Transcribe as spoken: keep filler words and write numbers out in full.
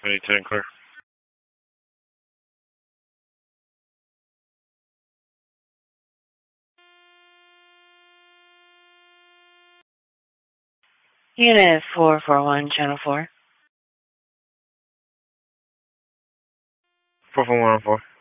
twenty-ten clear. Unit four four one, Channel four. four four one four.